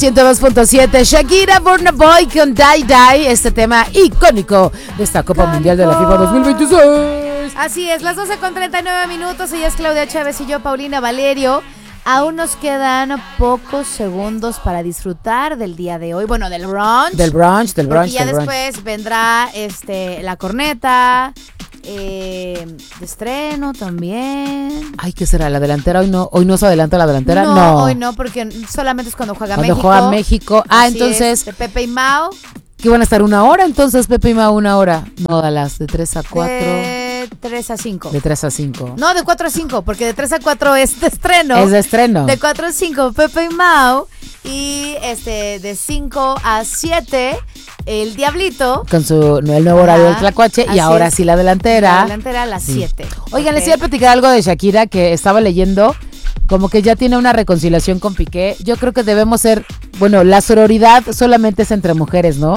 102.7, Shakira, Burna Boy con Die Die, este tema icónico de esta Copa Mundial de la FIFA 2026. Así es, las 12:39. Ella es Claudia Chávez y yo, Paulina Valerio. Aún nos quedan pocos segundos para disfrutar del día de hoy. Bueno, del brunch. Porque ya después vendrá la corneta. De estreno también. Ay, ¿qué será? ¿La delantera? Hoy no se adelanta la delantera. No, hoy no, porque solamente es cuando juega México. Cuando juega México. Entonces. De Pepe y Mao. ¿Qué van a estar 1 hora? Entonces, Pepe y Mao, 1 hora. No, a las de 3 a 4. De 3 a 5. De 3 a 5. No, de 4 a 5, porque de 3 a 4 es de estreno. Es de estreno. De 4 a 5, Pepe y Mao. Y de 5 a 7, el Diablito. Con el nuevo horario del Tlacuache. Y ahora sí la delantera. La delantera a las 7. Oigan, les iba a platicar algo de Shakira que estaba leyendo. Como que ya tiene una reconciliación con Piqué. Yo creo que debemos ser, bueno, la sororidad solamente es entre mujeres, ¿no?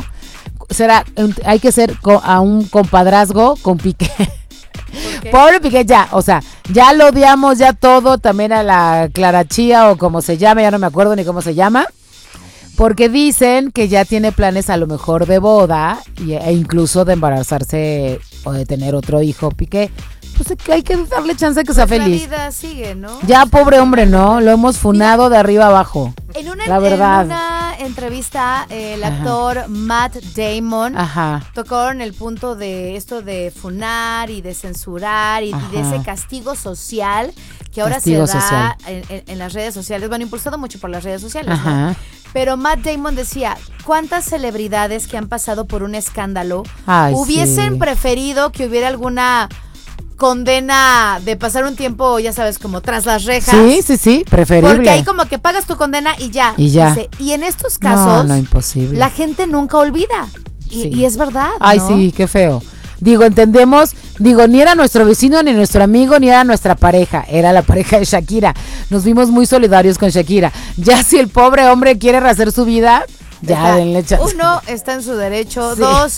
Hay que ser a un compadrazgo con Piqué. Pobre Piqué, ya lo odiamos, ya todo, también a la Clara Chía o como se llama, ya no me acuerdo ni cómo se llama, porque dicen que ya tiene planes a lo mejor de boda e incluso de embarazarse o de tener otro hijo, Piqué. Pues hay que darle chance de que sea feliz. La vida sigue, ¿no? Ya, pobre hombre, ¿no? Lo hemos funado de arriba abajo. La verdad. En una entrevista, el actor Matt Damon tocó en el punto de esto de funar y de censurar y de ese castigo social que ahora se da en las redes sociales. Bueno, impulsado mucho por las redes sociales, ¿no? Pero Matt Damon decía, ¿cuántas celebridades que han pasado por un escándalo hubiesen preferido que hubiera alguna condena de pasar un tiempo, ya sabes, como tras las rejas? Sí, preferible. Porque ahí como que pagas tu condena y ya. Dice, y en estos casos, no, imposible. La gente nunca olvida. Y es verdad, ¿no? Ay, sí, qué feo. Entendemos, ni era nuestro vecino, ni nuestro amigo, ni era nuestra pareja, era la pareja de Shakira. Nos vimos muy solidarios con Shakira. Ya si el pobre hombre quiere rehacer su vida, ya denle chance. 1, está en su derecho. 2,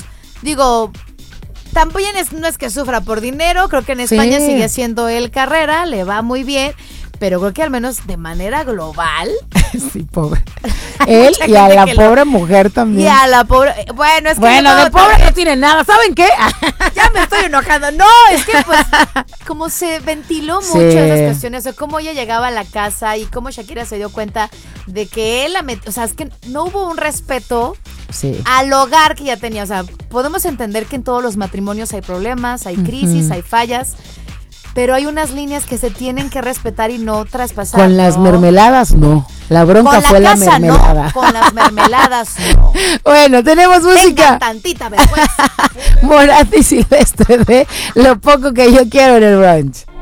tampoco no es que sufra por dinero, creo que en España sigue haciendo él carrera, le va muy bien, pero creo que al menos de manera global. Sí, pobre. Él y a la pobre mujer también. Y a la pobre, bueno, es que de pobre no tiene nada, ¿saben qué? Ya me estoy enojando. No, es que pues como se ventiló mucho esas cuestiones, o cómo ella llegaba a la casa y cómo Shakira se dio cuenta de que él la metió, o sea, es que no hubo un respeto al hogar que ya tenía. O sea, podemos entender que en todos los matrimonios hay problemas, hay crisis, hay fallas, pero hay unas líneas que se tienen que respetar y no traspasar. Con las mermeladas, no. La bronca fue la mermelada. No, con las mermeladas, no. Bueno, tenemos música. Tengan tantita vergüenza. Morat y Silvestre de Lo Poco Que Yo Quiero en el brunch.